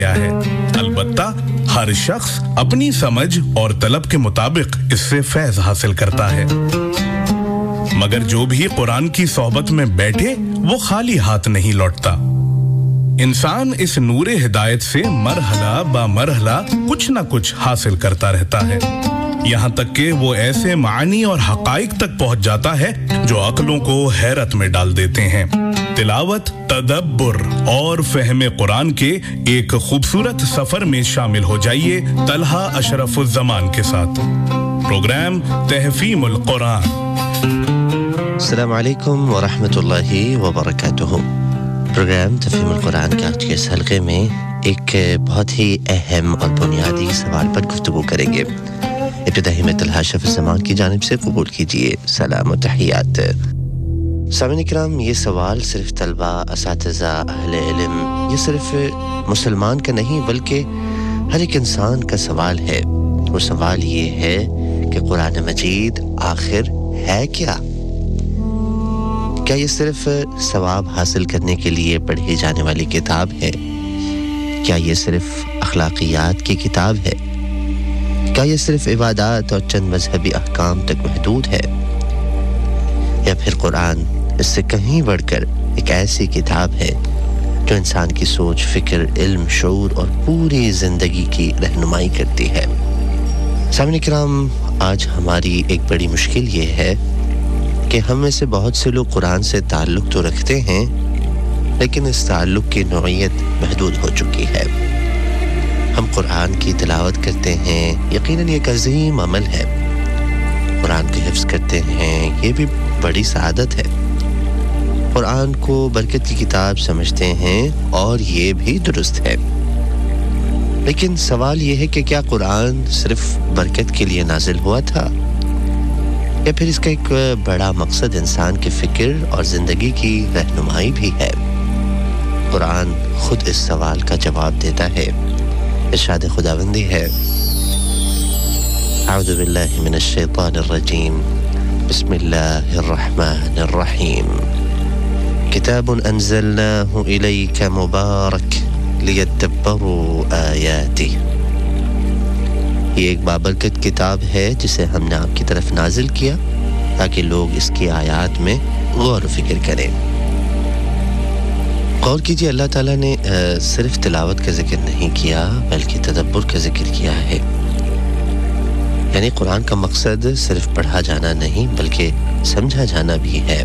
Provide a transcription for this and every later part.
क्या है। अलबत्ता हर शख्स अपनी समझ और तलब के मुताबिक इससे फैज़ हासिल करता है, मगर जो भी कुरान की सोहबत में बैठे वो खाली हाथ नहीं लौटता। इंसान इस नूरे हिदायत से मरहला बा मरहला कुछ न कुछ हासिल करता रहता है, यहाँ तक कि वो ऐसे मानी और हकाइक तक पहुँच जाता है जो अक्लों को हैरत में डाल देते हैं। तिलावत, तदब्बुर और फ़हम कुरान के एक खूबसूरत सफर में शामिल हो जाइए तलहा अशरफुज़्ज़मान के साथ। प्रोग्राम तहफ़ीमुल कुरान। अस्सलामु अलैकुम व रहमतुल्लाहि व बरकातुहू। प्रोग्राम तफहीमुल कुरान के आज के इस हल्के में एक बहुत ही अहम और बुनियादी सवाल पर गुफ्तगू करेंगे। इब्तिदाई में तलहा अशरफुज़्ज़मान की जानिब से कबूल कीजिए सलाम व तहियात। सामीन किराम, ये सवाल सिर्फ तलबा, असातिज़ा, अहले इल्म, ये सिर्फ मुसलमान का नहीं बल्कि हर एक इंसान का सवाल है। वो सवाल ये है कि कुरान मजीद आखिर है क्या? क्या ये सिर्फ सवाब हासिल करने के लिए पढ़ी जाने वाली किताब है? क्या ये सिर्फ अखलाकियात की किताब है? क्या ये सिर्फ इबादत और चंद मजहबी अहकाम तक महदूद है? या फिर कुरान इससे कहीं बढ़कर एक ऐसी किताब है जो इंसान की सोच, फिक्र, इल्म, शऊर और पूरी जिंदगी की रहनुमाई करती है? सामने किराम, आज हमारी एक बड़ी मुश्किल ये है कि हम में से बहुत से लोग कुरान से ताल्लुक़ तो रखते हैं, लेकिन इस ताल्लुक़ की नौइयत महदूद हो चुकी है। हम कुरान की तिलावत करते हैं, यकीनन ये एक अज़ीम अमल है। कुरान को हिफ्ज़ करते हैं, ये भी बड़ी सआदत है। कुरान को बरकत की किताब समझते हैं और ये भी दुरुस्त है। लेकिन सवाल ये है कि क्या कुरान सिर्फ बरकत के लिए नाजिल हुआ था, या फिर इसका एक बड़ा मकसद इंसान के फिक्र और ज़िंदगी की रहनुमाई भी है? कुरान खुद इस सवाल का जवाब देता है। इरशाद खुदावंदी है, अऊज़ु बिल्लाहि मिनश शैतानिर रजीम, बिस्मिल्लाहिर रहमानिर रहीम, किताबुन अंज़लनाहु इलैका मुबारक लियद्दब्बरू आयातिही। ये एक बाबरकत किताब है जिसे हमने आपकी तरफ नाजिल किया ताकि लोग इसकी आयात में गौर फिक्र करें। गौर कीजिए, अल्लाह ताला ने सिर्फ तिलावत का जिक्र नहीं किया बल्कि तदब्बुर का जिक्र किया है। यानी कुरान का मकसद सिर्फ पढ़ा जाना नहीं बल्कि समझा जाना भी है।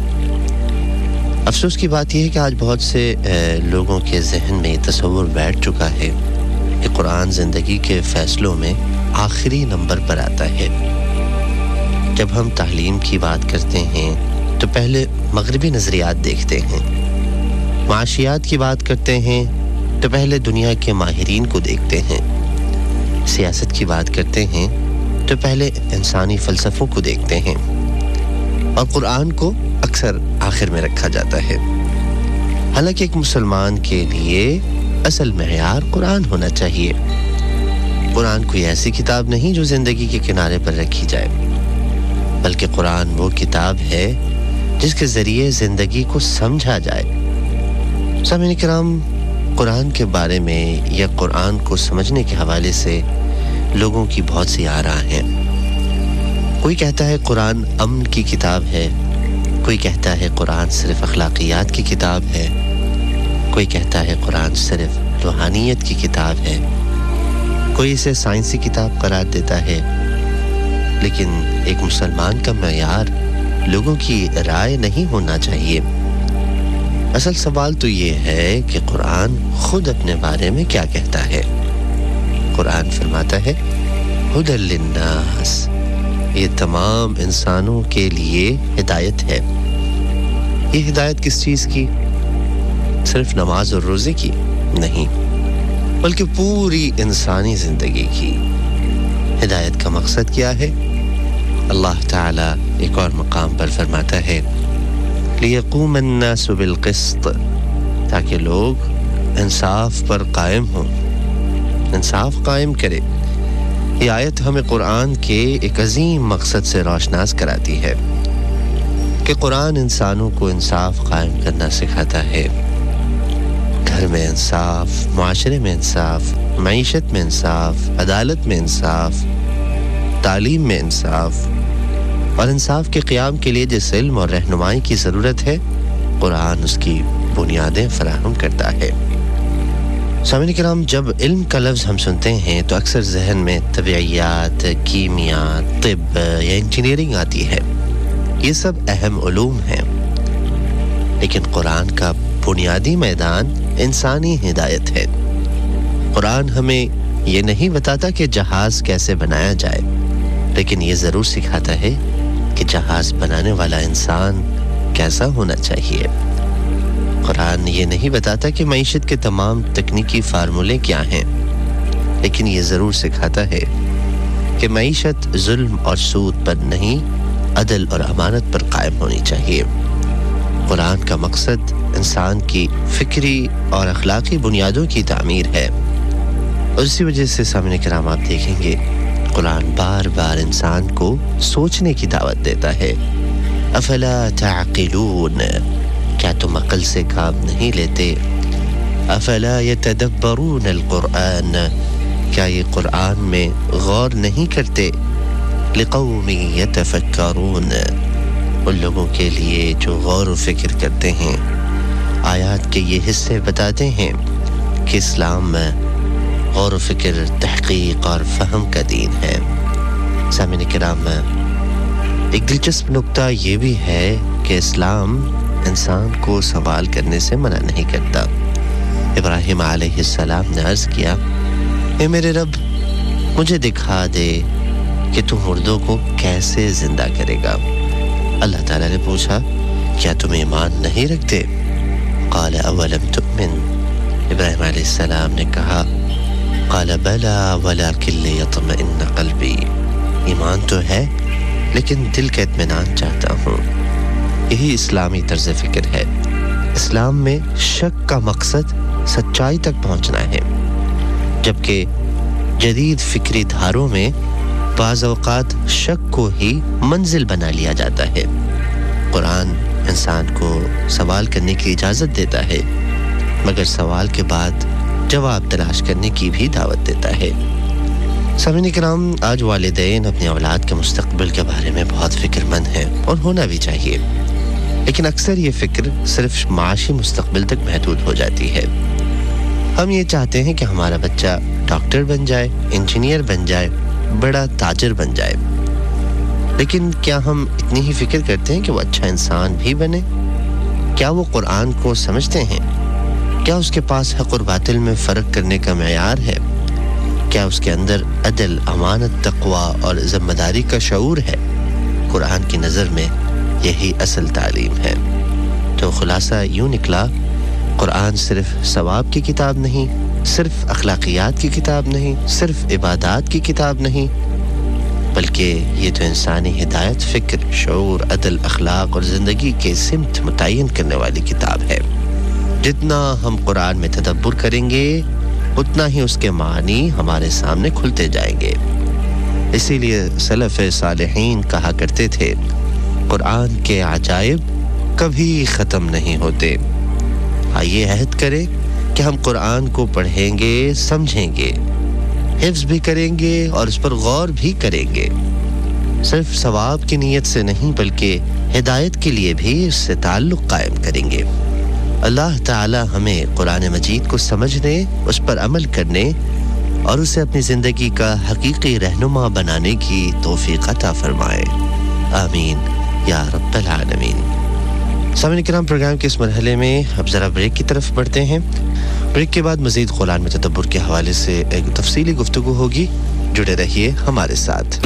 अफसोस की बात यह है कि आज बहुत से लोगों के जहन में तसव्वुर बैठ चुका है कि कुरान ज़िंदगी के फ़ैसलों में आखिरी नंबर पर आता है। जब हम तालीम की बात करते हैं तो पहले मगरबी नज़रियात देखते हैं, माशियात की बात करते हैं तो पहले दुनिया के माहिरीन को देखते हैं, सियासत की बात करते हैं तो पहले इंसानी फ़लसफ़ों को देखते हैं, और कुरान को अक्सर आखिर में रखा जाता है। हालांकि एक मुसलमान के लिए असल मेयार कुरान होना चाहिए। कुरान कोई ऐसी किताब नहीं जो ज़िंदगी के किनारे पर रखी जाए, बल्कि कुरान वो किताब है जिसके ज़रिए ज़िंदगी को समझा जाए। सामीन किराम, कुरान के बारे में या कुरान को समझने के हवाले से लोगों की बहुत सी आरा हैं। कोई कहता है कुरान अमन की किताब है, कोई कहता है कुरान सिर्फ अखलाकियात की किताब है, कोई कहता है कुरान सिर्फ रूहानियत की किताब है, कोई इसे साइंसी किताब करार देता है। लेकिन एक मुसलमान का मेयार लोगों की राय नहीं होना चाहिए। असल सवाल तो ये है कि कुरान खुद अपने बारे में क्या कहता है। कुरान फरमाता है, हुदल लिन्नास, ये तमाम इंसानों के लिए हिदायत है। ये हिदायत किस चीज़ की? सिर्फ नमाज और रोज़े की नहीं, बल्कि पूरी इंसानी ज़िंदगी की। हिदायत का मकसद क्या है? अल्लाह ताला एक और मकाम पर फरमाता है, लियक़ूमन्नासु बिलक़िस्त, ताकि लोग इंसाफ पर कायम हों, इंसाफ कायम करे। ये आयत हमें कुरान के एक अजीम मकसद से रोशनास कराती है कि कुरान इंसानों को इंसाफ कायम करना सिखाता है। گھر میں انصاف، معاشرے میں انصاف، معیشت میں انصاف، عدالت میں انصاف، تعلیم میں انصاف اور انصاف کے قیام کے لیے جس علم اور رہنمائی کی ضرورت ہے، قرآن اس کی بنیادیں فراہم کرتا ہے۔ سامعین کرام، جب علم کا لفظ ہم سنتے ہیں تو اکثر ذہن میں طبیعیات، کیمیا، طب یا انجینئرنگ آتی ہے۔ یہ سب اہم علوم ہیں، لیکن قرآن کا بنیادی میدان انسانی ہدایت ہے۔ قرآن ہمیں یہ نہیں بتاتا کہ جہاز کیسے بنایا جائے، لیکن یہ ضرور سکھاتا ہے کہ جہاز بنانے والا انسان کیسا ہونا چاہیے۔ قرآن یہ نہیں بتاتا کہ معیشت کے تمام تکنیکی فارمولے کیا ہیں، لیکن یہ ضرور سکھاتا ہے کہ معیشت ظلم اور سود پر نہیں، عدل اور امانت پر قائم ہونی چاہیے۔ قرآن کا مقصد انسان کی فکری اور اخلاقی بنیادوں کی تعمیر ہے، اور اسی وجہ سے سامعین کرام آپ دیکھیں گے قرآن بار بار انسان کو سوچنے کی دعوت دیتا ہے۔ افلا تعقلون، کیا تم عقل سے کام نہیں لیتے؟ افلا یتدبرون القرآن، کیا یہ قرآن میں غور نہیں کرتے؟ لقوم یتفکرون، ان لوگوں کے لیے جو غور و فکر کرتے ہیں۔ آیات کے یہ حصے بتاتے ہیں کہ اسلام میں غور و فکر، تحقیق اور فہم کا دین ہے۔ سامعین کرام، ایک دلچسپ نکتہ یہ بھی ہے کہ اسلام انسان کو سوال کرنے سے منع نہیں کرتا۔ ابراہیم علیہ السلام نے عرض کیا، اے میرے رب، مجھے دکھا دے کہ تو مردوں کو کیسے زندہ کرے گا۔ اللہ تعالیٰ نے پوچھا، کیا تم ایمان نہیں رکھتے؟ قال اولم تؤمن، ابراہیم علیہ السلام نے کہا، قال بلا ولکن لیطمئن قلبی، ایمان تو ہے لیکن دل کا اطمینان چاہتا ہوں۔ یہی اسلامی طرز فکر ہے۔ اسلام میں شک کا مقصد سچائی تک پہنچنا ہے، جبکہ جدید فکری دھاروں میں بعض اوقات شک کو ہی منزل بنا لیا جاتا ہے۔ قرآن انسان کو سوال کرنے کی اجازت دیتا ہے، مگر سوال کے بعد جواب تلاش کرنے کی بھی دعوت دیتا ہے۔ سامعین کرام، آج والدین اپنی اولاد کے مستقبل کے بارے میں بہت فکر مند ہیں، اور ہونا بھی چاہیے، لیکن اکثر یہ فکر صرف معاشی مستقبل تک محدود ہو جاتی ہے۔ ہم یہ چاہتے ہیں کہ ہمارا بچہ ڈاکٹر بن جائے، انجینئر بن جائے، بڑا تاجر بن جائے، لیکن کیا ہم اتنی ہی فکر کرتے ہیں کہ وہ اچھا انسان بھی بنے؟ کیا وہ قرآن کو سمجھتے ہیں؟ کیا اس کے پاس حق اور باطل میں فرق کرنے کا معیار ہے؟ کیا اس کے اندر عدل، امانت، تقوی اور ذمہ داری کا شعور ہے؟ قرآن کی نظر میں یہی اصل تعلیم ہے۔ تو خلاصہ یوں نکلا، قرآن صرف ثواب کی کتاب نہیں، صرف اخلاقیات کی کتاب نہیں، صرف عبادات کی کتاب نہیں، بلکہ یہ تو انسانی ہدایت، فکر، شعور، عدل، اخلاق اور زندگی کے سمت متعین کرنے والی کتاب ہے۔ جتنا ہم قرآن میں تدبر کریں گے، اتنا ہی اس کے معنی ہمارے سامنے کھلتے جائیں گے۔ اسی لیے سلف صالحین کہا کرتے تھے، قرآن کے عجائب کبھی ختم نہیں ہوتے۔ آئیے عہد کریں کہ ہم قرآن کو پڑھیں گے، سمجھیں گے، حفظ بھی کریں گے اور اس پر غور بھی کریں گے، صرف ثواب کی نیت سے نہیں بلکہ ہدایت کے لیے بھی اس سے تعلق قائم کریں گے۔ اللہ تعالی ہمیں قرآن مجید کو سمجھنے، اس پر عمل کرنے اور اسے اپنی زندگی کا حقیقی رہنما بنانے کی توفیق عطا فرمائے، آمین یا رب العالمین۔ سامعین کرام، پروگرام کے اس مرحلے میں اب ذرا بریک کی طرف بڑھتے ہیں۔ بریک کے بعد مزید قرآن میں تدبر کے حوالے سے ایک تفصیلی گفتگو ہوگی، جڑے رہیے ہمارے ساتھ۔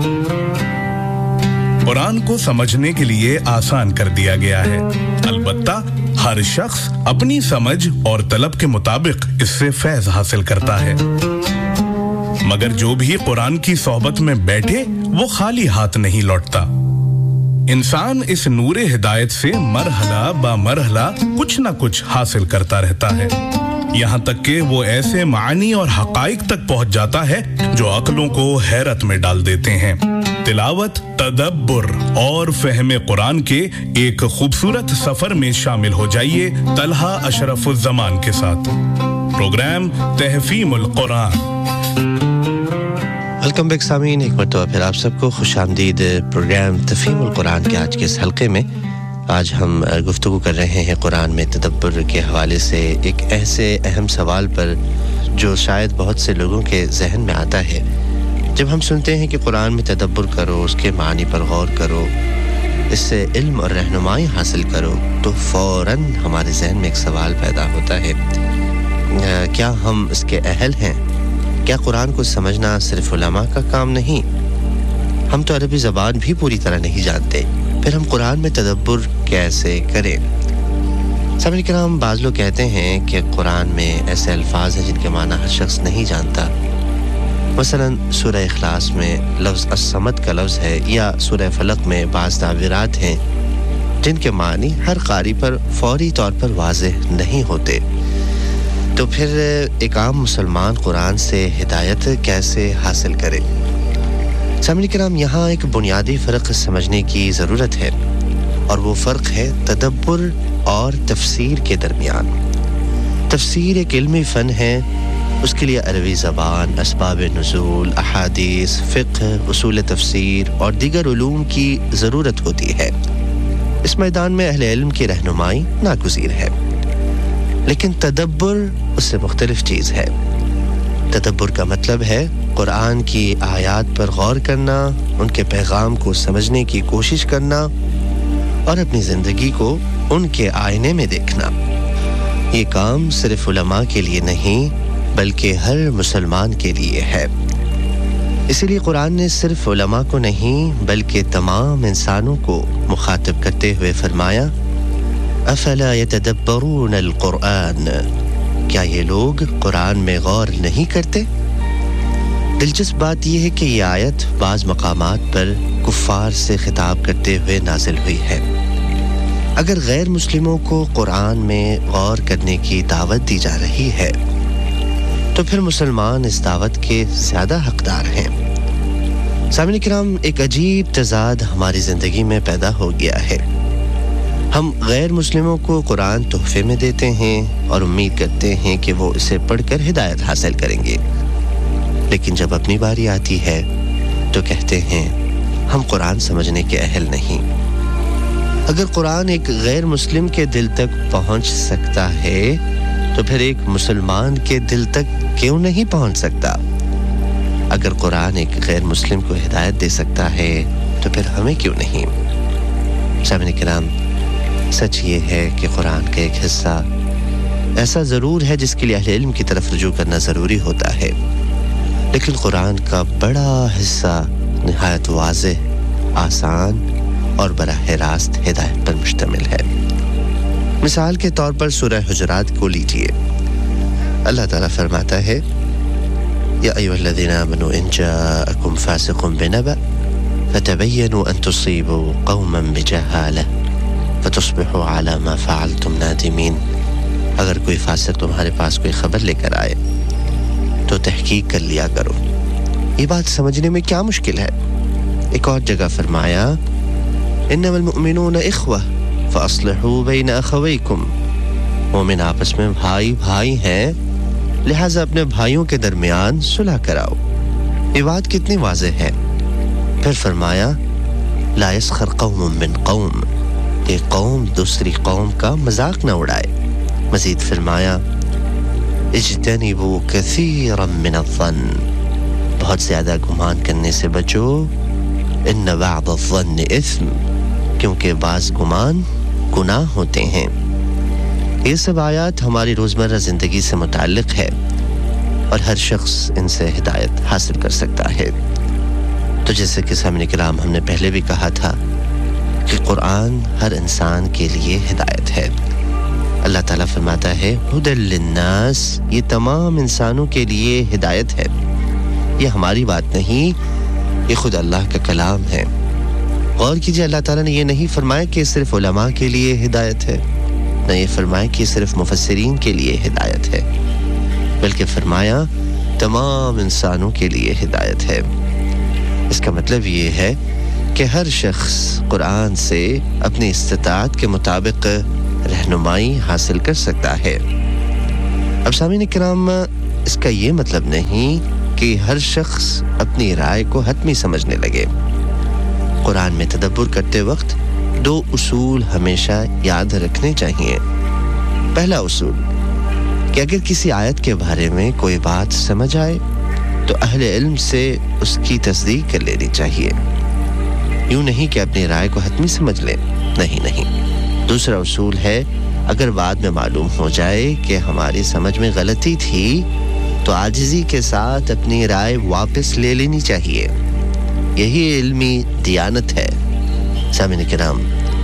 قرآن کو سمجھنے کے لیے آسان کر دیا گیا ہے، البتہ ہر شخص اپنی سمجھ اور طلب کے مطابق اس سے فیض حاصل کرتا ہے، مگر جو بھی قرآن کی صحبت میں بیٹھے وہ خالی ہاتھ نہیں لوٹتا۔ انسان اس نور ہدایت سے مرحلہ با مرحلہ کچھ نہ کچھ حاصل کرتا رہتا ہے، یہاں تک کہ وہ ایسے معانی اور حقائق تک پہنچ جاتا ہے جو عقلوں کو حیرت میں ڈال دیتے ہیں۔ तिलावत, तदब्बुर और फ़हम कुरान के एक खूबसूरत सफर में शामिल हो जाइए तलहा अशरफुज़्ज़मान के साथ। प्रोग्राम तहफ़ीमुल कुरान। वेलकम बैक सामीन, एक मरतबा फिर आप सबको खुशामदीद प्रोग्राम तफहीमुल कुरान के आज के इस हल्के में। आज हम गुफ्तगू कर रहे हैं कुरान में तदब्बर के हवाले से एक ऐसे अहम सवाल पर जो शायद बहुत से लोगों के जहन में आता है। जब हम सुनते हैं कि कुरान में तदब्बर करो, उसके मानी पर गौर करो, इससे इल्म और रहनुमाई हासिल करो, तो फ़ौरन हमारे जहन में एक सवाल पैदा होता है, क्या हम इसके अहल हैं? क्या कुरान को समझना सिर्फ उलमा का काम नहीं? हम तो अरबी ज़बान भी पूरी तरह नहीं जानते, फिर हम कुरान में तदब्बर कैसे करें? सामईन किराम, बाज़ लोग कहते हैं कि कुरान में ऐसे अल्फाज हैं जिनके माना हर शख्स नहीं जानता। मसलन सूरह इखलास में लफ्ज़ अस्समद का लफ्ज़ है, या सूरह फलक में बाज़ तावीरात हैं जिनके मानी हर क़ारी पर फ़ौरी तौर पर वाज़ेह नहीं होते। तो फिर एक आम मुसलमान कुरान से हिदायत कैसे हासिल करे? सामईन किराम, यहाँ एक बुनियादी फ़र्क समझने की ज़रूरत है, और वो फ़र्क है तदब्बर और तफसीर के दरमियान। तफसीर एक इल्मी फ़न है, उसके लिए अरबी ज़बान, असबाब नुज़ूल, अहादीस, फ़िक़्ह, उसूल तफसीर और दीगर उलूम की ज़रूरत होती है। इस मैदान में अहले इल्म की रहनुमाई नागुज़ीर है। लेकिन तदब्बर उससे मुख्तलिफ चीज़ है। तदब्बर का मतलब है कुरान की आयात पर गौर करना, उनके पैगाम को समझने की कोशिश करना और अपनी ज़िंदगी को उनके आईने में देखना। ये काम सिर्फ उलमा के लिए नहीं बल्कि हर मुसलमान के लिए है। इसीलिए कुरान ने सिर्फ उलमा को नहीं बल्कि तमाम इंसानों को मुखातिब करते हुए फरमाया, अफला यतदब्बरून अल-कुरान, क्या ये लोग कुरान में गौर नहीं करते? दिलचस्प बात यह है कि ये आयत बाज़ मकामात पर कुफ़ार से खिताब करते हुए नाजिल हुई है। अगर गैर मुस्लिमों को कुरान में गौर करने की दावत दी जा रही है तो फिर मुसलमान इस दावत के ज़्यादा हकदार हैं। सामईन किराम, एक अजीब तज़ाद हमारी ज़िंदगी में पैदा हो गया है। हम गैर मुस्लिमों को कुरान तोहफे में देते हैं और उम्मीद करते हैं कि वो इसे पढ़कर हिदायत हासिल करेंगे, लेकिन जब अपनी बारी आती है तो कहते हैं हम कुरान समझने के अहल नहीं। अगर कुरान एक गैर मुस्लिम के दिल तक पहुंच सकता है तो फिर एक मुसलमान के दिल तक क्यों नहीं पहुंच सकता? अगर कुरान एक गैर मुस्लिम को हिदायत दे सकता है तो फिर हमें क्यों नहीं? सामईन किराम, सच ये है कि कुरान का एक हिस्सा ऐसा ज़रूर है जिसके लिए अहले इल्म की तरफ रुजू करना ज़रूरी होता है, लेकिन कुरान का बड़ा हिस्सा निहायत वाज़ेह, आसान और बराह रास्त हिदायत पर मुश्तमिल है। मिसाल के तौर पर सूरह हुजरात को लीजिए। अल्लाह ताला फरमाता है, या अय्युहल्लज़ीना आमनू इन जाअकुम फासिकुम बिनबअ फतबय्यनु अन तुसीबू कौमन बिजहालह फतुस्बिहू अला मा फ़अलतुम नादिमीन। अगर कोई फासिक तुम्हारे पास कोई खबर लेकर आए तो तहकीक कर लिया करो। ये बात समझने में क्या मुश्किल है? एक और जगह फरमाया, इन्नमल मुअमिनूना इख्वा फ़अस्लिहू बैन अख़वैकुम। मोमिन आपस में भाई भाई हैं, लिहाजा अपने भाइयों के दरमियान सुलह कराओ। ये बात कितनी वाज़ेह है। फिर फरमाया, ला यस्खर कौमुम मिन कौम, एक कौम दूसरी कौम का मजाक न उड़ाए। मज़ीद फरमाया, इज्तनिबू कसीरम मिनज़्ज़न्न, बहुत ज़्यादा गुमान करने से बचो। इन्न बअदज़्ज़न्न इस्म, क्योंकि बाज़ गुमान गुनाह होते हैं। ये सब आयत हमारी रोज़मर्रा ज़िंदगी से मुताल्लिक़ है और हर शख्स इनसे हिदायत हासिल कर सकता है। तो जैसे कि सामईन किराम, हमने पहले भी कहा था कि कुरान हर इंसान के लिए हिदायत है। अल्लाह ताला फरमाता है, हुदल लिन्नास, ये तमाम इंसानों के लिए हिदायत है। ये हमारी बात नहीं, ये खुद अल्लाह का कलाम है। गौर कीजिए, अल्लाह ताला ने ये नहीं फरमाया कि सिर्फ उलमा के लिए हिदायत है, न ये फरमाया कि सिर्फ मुफस्सिरीन के लिए हिदायत है, बल्कि फरमाया तमाम इंसानों के लिए हिदायत है। اس کا مطلب یہ ہے کہ ہر شخص قرآن سے اپنی استطاعت کے مطابق رہنمائی حاصل کر سکتا ہے۔ اب سامعین کرام، اس کا یہ مطلب نہیں کہ ہر شخص اپنی رائے کو حتمی سمجھنے لگے۔ قرآن میں تدبر کرتے وقت 2 اصول ہمیشہ یاد رکھنے چاہیے۔ پہلا اصول کہ اگر کسی آیت کے بارے میں کوئی بات سمجھ آئے تو اہل علم سے اس کی تصدیق کر لینی چاہیے، یوں نہیں کہ اپنی رائے کو حتمی سمجھ لیں، نہیں۔ دوسرا اصول ہے اگر بعد میں معلوم ہو جائے کہ ہماری سمجھ میں غلطی تھی تو عاجزی کے ساتھ اپنی رائے واپس لے لینی چاہیے۔ یہی علمی دیانت ہے۔ سامعین کرام،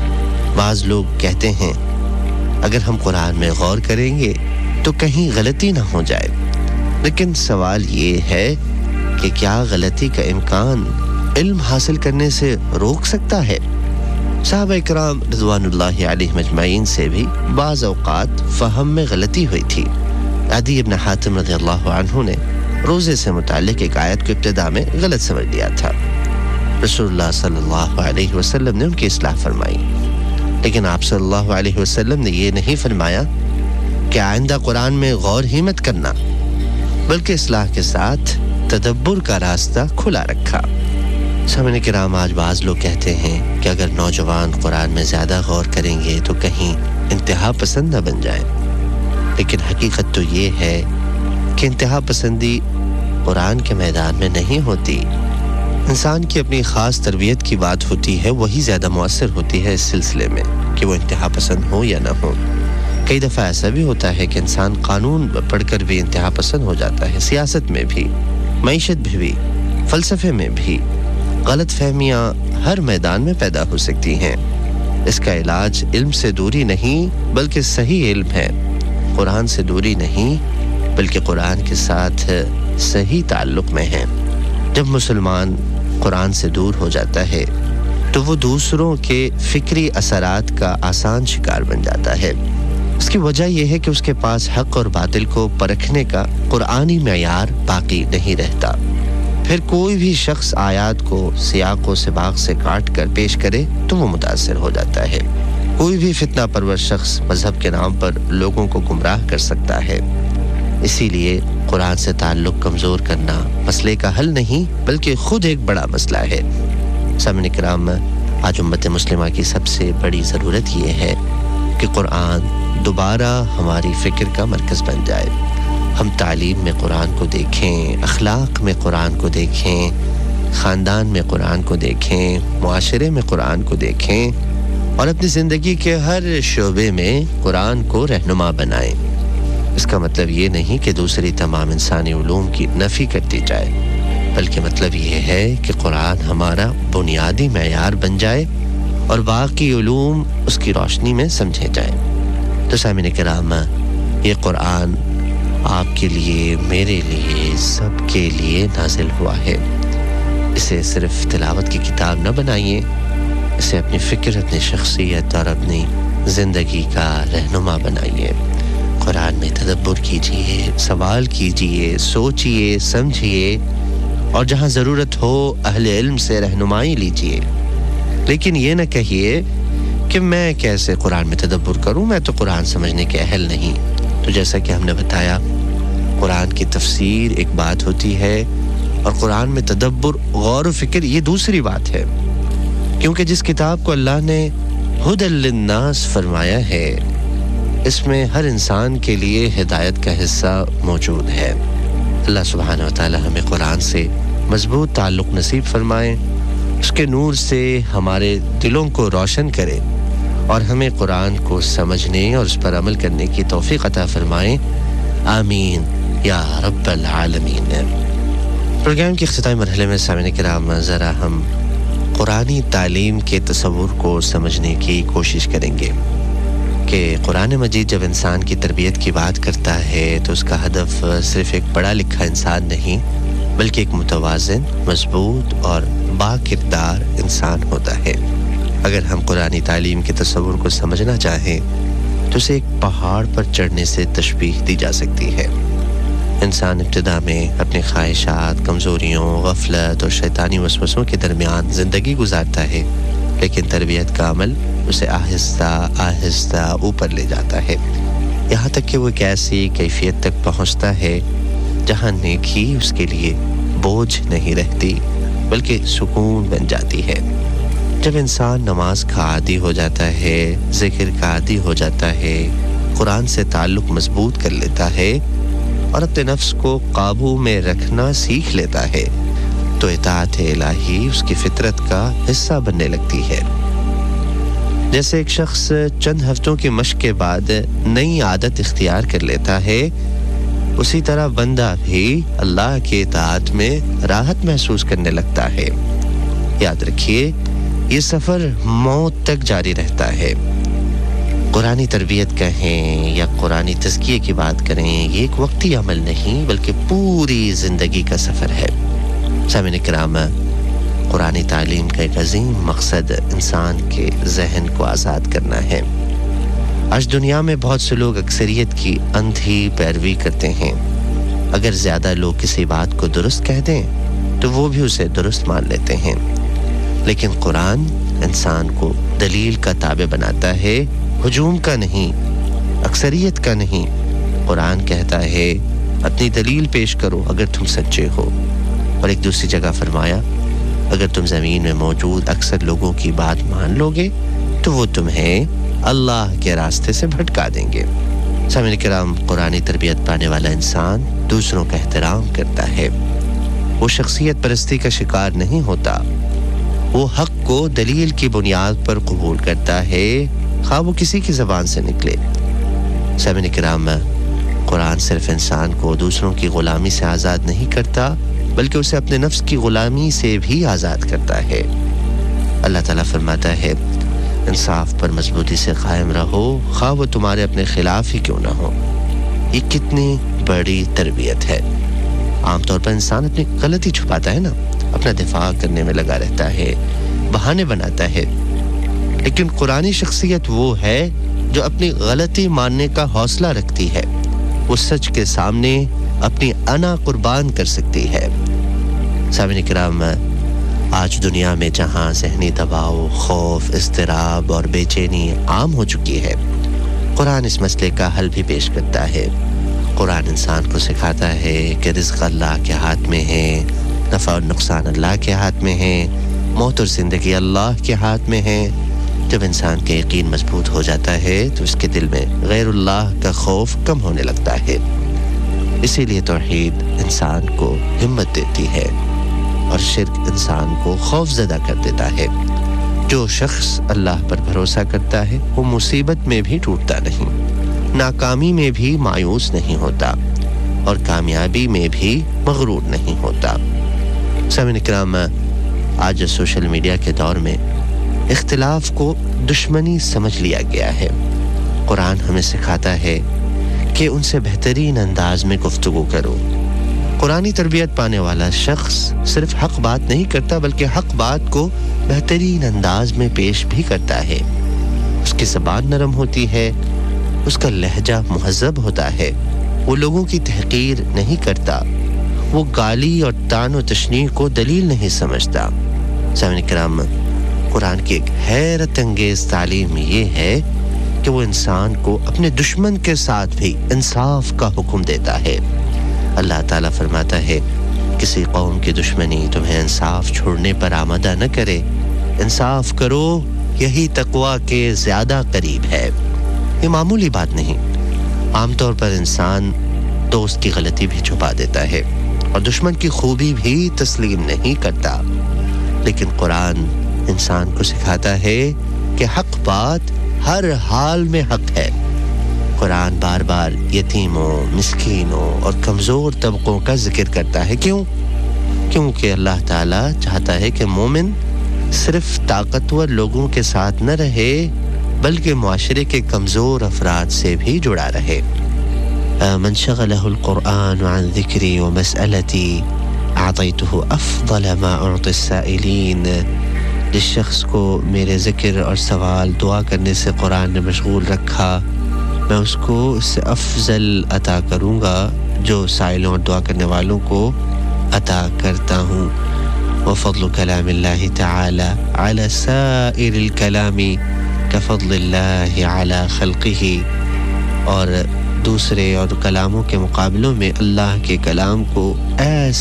بعض لوگ کہتے ہیں اگر ہم قرآن میں غور کریں گے تو کہیں غلطی نہ ہو جائے، لیکن سوال یہ ہے کہ کیا غلطی کا امکان علم حاصل کرنے سے روک سکتا ہے؟ صحابہ کرام رضوان اللہ علیہم اجمعین سے بھی بعض اوقات فہم میں غلطی ہوئی تھی۔ عدی ابن حاتم رضی اللہ عنہ نے روزے سے متعلق ایک آیت کو ابتدا میں غلط سمجھ لیا تھا۔ رسول اللہ صلی اللہ علیہ وسلم نے ان کی اصلاح فرمائی، لیکن آپ صلی اللہ علیہ وسلم نے یہ نہیں فرمایا کہ آئندہ قرآن میں غور ہی مت کرنا، بلکہ اصلاح کے ساتھ تدبر کا راستہ کھلا رکھا۔ سامعین کرام، آج بعض لوگ کہتے ہیں کہ اگر نوجوان قرآن میں زیادہ غور کریں گے تو کہیں انتہا پسند نہ بن جائیں، لیکن حقیقت تو یہ ہے کہ انتہا پسندی قرآن کے میدان میں نہیں ہوتی۔ انسان کی اپنی خاص تربیت کی بات ہوتی ہے، وہی زیادہ مؤثر ہوتی ہے اس سلسلے میں کہ وہ انتہا پسند ہو یا نہ ہو۔ کئی دفعہ ایسا بھی ہوتا ہے کہ انسان قانون پڑھ کر بھی انتہا پسند ہو جاتا ہے، سیاست میں بھی، معیشت میں بھی، فلسفے میں بھی۔ غلط فہمیاں ہر میدان میں پیدا ہو سکتی ہیں۔ اس کا علاج علم سے دوری نہیں بلکہ صحیح علم ہے، قرآن سے دوری نہیں بلکہ قرآن کے ساتھ صحیح تعلق میں ہے۔ جب مسلمان قرآن سے دور ہو جاتا ہے تو وہ دوسروں کے فکری اثرات کا آسان شکار بن جاتا ہے۔ اس کی وجہ یہ ہے کہ اس کے پاس حق اور باطل کو پرکھنے کا قرآنی معیار باقی نہیں رہتا۔ پھر کوئی بھی شخص آیات کو سیاق و سباق سے کاٹ کر پیش کرے تو وہ متاثر ہو جاتا ہے۔ کوئی بھی فتنہ پرور شخص مذہب کے نام پر لوگوں کو گمراہ کر سکتا ہے۔ اسی لیے قرآن سے تعلق کمزور کرنا مسئلے کا حل نہیں بلکہ خود ایک بڑا مسئلہ ہے۔ سامعین کرام، آج امت مسلمہ کی سب سے بڑی ضرورت یہ ہے کہ قرآن دوبارہ ہماری فکر کا مرکز بن جائے۔ ہم تعلیم میں قرآن کو دیکھیں، اخلاق میں قرآن کو دیکھیں، خاندان میں قرآن کو دیکھیں، معاشرے میں قرآن کو دیکھیں اور اپنی زندگی کے ہر شعبے میں قرآن کو رہنما بنائیں۔ اس کا مطلب یہ نہیں کہ دوسری تمام انسانی علوم کی نفی کر دی جائے، بلکہ مطلب یہ ہے کہ قرآن ہمارا بنیادی معیار بن جائے اور باقی علوم اس کی روشنی میں سمجھے جائیں۔ تو سامعین کرام، یہ قرآن آپ کے لیے، میرے لیے، سب کے لیے نازل ہوا ہے۔ اسے صرف تلاوت کی کتاب نہ بنائیے، اسے اپنی فکر، اپنی شخصیت اور اپنی زندگی کا رہنما بنائیے۔ قرآن میں تدبر کیجئے، سوال کیجئے، سوچئے، سمجھئے اور جہاں ضرورت ہو اہل علم سے رہنمائی لیجئے۔ لیکن یہ نہ کہیے کہ میں کیسے قرآن میں تدبر کروں، میں تو قرآن سمجھنے کے اہل نہیں۔ تو جیسا کہ ہم نے بتایا، قرآن کی تفسیر ایک بات ہوتی ہے اور قرآن میں تدبر، غور و فکر یہ دوسری بات ہے، کیونکہ جس کتاب کو اللہ نے ہدی للناس فرمایا ہے اس میں ہر انسان کے لیے ہدایت کا حصہ موجود ہے۔ اللہ سبحانہ وتعالی ہمیں قرآن سے مضبوط تعلق نصیب فرمائے، اس کے نور سے ہمارے دلوں کو روشن کرے اور ہمیں قرآن کو سمجھنے اور اس پر عمل کرنے کی توفیق عطا فرمائے، آمین یا رب العالمین۔ پروگرام کے اختتامی مرحلے میں سامعین کرام، ذرا ہم قرآنی تعلیم کے تصور کو سمجھنے کی کوشش کریں گے کہ قرآن مجید جب انسان کی تربیت کی بات کرتا ہے تو اس کا ہدف صرف ایک پڑھا لکھا انسان نہیں بلکہ ایک متوازن، مضبوط اور با کردار انسان ہوتا ہے۔ اگر ہم قرآنی تعلیم کے تصور کو سمجھنا چاہیں تو اسے ایک پہاڑ پر چڑھنے سے تشبیہ دی جا سکتی ہے۔ انسان ابتدا میں اپنی خواہشات، کمزوریوں، غفلت اور شیطانی وسوسوں کے درمیان زندگی گزارتا ہے، لیکن تربیت کا عمل اسے آہستہ آہستہ اوپر لے جاتا ہے، یہاں تک کہ وہ ایک ایسی کیفیت تک پہنچتا ہے جہاں نیکی اس کے لیے بوجھ نہیں رہتی بلکہ سکون بن جاتی ہے۔ جب انسان نماز کا عادی ہو جاتا ہے، ذکر کا عادی ہو جاتا ہے، قرآن سے تعلق مضبوط کر لیتا ہے اور اپنے نفس کو قابو میں رکھنا سیکھ لیتا ہے تو اطاعت الہی اس کی فطرت کا حصہ بننے لگتی ہے۔ جیسے ایک شخص چند ہفتوں کی مشق کے بعد نئی عادت اختیار کر لیتا ہے، اسی طرح بندہ بھی اللہ کی اطاعت میں راحت محسوس کرنے لگتا ہے۔ یاد رکھیے، یہ سفر موت تک جاری رہتا ہے۔ قرآنی تربیت کہیں یا قرآنی تزکیے کی بات کریں، یہ ایک وقتی عمل نہیں بلکہ پوری زندگی کا سفر ہے۔ سامعین کرام، قرآنی تعلیم کا ایک عظیم مقصد انسان کے ذہن کو آزاد کرنا ہے۔ آج دنیا میں بہت سے لوگ اکثریت کی اندھی پیروی کرتے ہیں۔ اگر زیادہ لوگ کسی بات کو درست کہہ دیں تو وہ بھی اسے درست مان لیتے ہیں، لیکن قرآن انسان کو دلیل کا تابع بناتا ہے، ہجوم کا نہیں، اکثریت کا نہیں۔ قرآن کہتا ہے اپنی دلیل پیش کرو اگر تم سچے ہو، اور ایک دوسری جگہ فرمایا اگر تم زمین میں موجود اکثر لوگوں کی بات مان لو گے تو وہ تمہیں اللہ کے راستے سے بھٹکا دیں گے۔ سامعین کرام، قرآنی تربیت پانے والا انسان دوسروں کا احترام کرتا ہے، وہ شخصیت پرستی کا شکار نہیں ہوتا، وہ حق کو دلیل کی بنیاد پر قبول کرتا ہے، خواہ وہ کسی کی زبان سے نکلے۔ سامعین کرام، قرآن صرف انسان کو دوسروں کی غلامی سے آزاد نہیں کرتا بلکہ اسے اپنے نفس کی غلامی سے بھی آزاد کرتا ہے۔ اللہ تعالیٰ فرماتا ہے انصاف پر مضبوطی سے قائم رہو، خواہ وہ تمہارے اپنے خلاف ہی کیوں نہ ہو۔ یہ کتنی بڑی تربیت ہے۔ عام طور پر انسان اپنی غلطی چھپاتا ہے نا، اپنا دفاع کرنے میں لگا رہتا ہے، بہانے بناتا ہے، لیکن قرآنی شخصیت وہ ہے جو اپنی غلطی ماننے کا حوصلہ رکھتی ہے، وہ سچ کے سامنے اپنی انا قربان کر سکتی ہے۔ سامعین کرام، آج دنیا میں جہاں ذہنی دباؤ، خوف، اضطراب اور بے چینی عام ہو چکی ہے، قرآن اس مسئلے کا حل بھی پیش کرتا ہے۔ قرآن انسان کو سکھاتا ہے کہ رزق اللہ کے ہاتھ میں ہے، نفع اور نقصان اللہ کے ہاتھ میں ہے، موت اور زندگی اللہ کے ہاتھ میں ہے۔ جب انسان کا یقین مضبوط ہو جاتا ہے تو اس کے دل میں غیر اللہ کا خوف کم ہونے لگتا ہے۔ اسی لیے توحید انسان کو ہمت دیتی ہے اور شرک انسان کو خوف زدہ کر دیتا ہے۔ جو شخص اللہ پر بھروسہ کرتا ہے وہ مصیبت میں بھی ٹوٹتا نہیں، ناکامی میں بھی مایوس نہیں ہوتا اور کامیابی میں بھی مغرور نہیں ہوتا۔ سامعین کرام، آج سوشل میڈیا کے دور میں اختلاف کو دشمنی سمجھ لیا گیا ہے۔ قرآن ہمیں سکھاتا ہے کہ ان سے بہترین انداز میں گفتگو کرو۔ قرآنی تربیت پانے والا شخص صرف حق بات نہیں کرتا بلکہ حق بات کو بہترین انداز میں پیش بھی کرتا ہے۔ اس کی زبان نرم ہوتی ہے، اس کا لہجہ مہذب ہوتا ہے، وہ لوگوں کی تحقیر نہیں کرتا، وہ گالی اور طعن و تشنیع کو دلیل نہیں سمجھتا۔ سامعین کرام، قرآن کی ایک حیرت انگیز تعلیم یہ ہے کہ وہ انسان کو اپنے دشمن کے ساتھ بھی انصاف کا حکم دیتا ہے۔ اللہ تعالیٰ فرماتا ہے کسی قوم کی دشمنی تمہیں انصاف چھوڑنے پر آمادہ نہ کرے، انصاف کرو، یہی تقویٰ کے زیادہ قریب ہے۔ یہ معمولی بات نہیں۔ عام طور پر انسان دوست کی غلطی بھی چھپا دیتا ہے اور دشمن کی خوبی بھی تسلیم نہیں کرتا، لیکن قرآن انسان کو سکھاتا ہے کہ حق بات ہر حال میں حق ہے۔ قرآن بار بار یتیموں، مسکینوں اور کمزور طبقوں کا ذکر کرتا ہے۔ کیونکہ اللہ تعالیٰ چاہتا ہے کہ مومن صرف طاقتور لوگوں کے ساتھ نہ رہے بلکہ معاشرے کے کمزور افراد سے بھی جڑا رہے۔ من شغلہ القرآن عن ذکری و مسئلتی اعطیتہ افضل ما اعطی السائلین۔ جس شخص کو میرے ذکر اور سوال دعا کرنے سے قرآن نے مشغول رکھا، میں اس کو اس سے افضل عطا کروں گا جو سائلوں اور دعا کرنے والوں کو عطا کرتا ہوں وفضل کلام اللہ تعالی علی سائر الکلام کفضل اللہ علی خلقہ اور دوسرے اور کلاموں کے مقابلوں میں اللہ کے کلام کو ایسا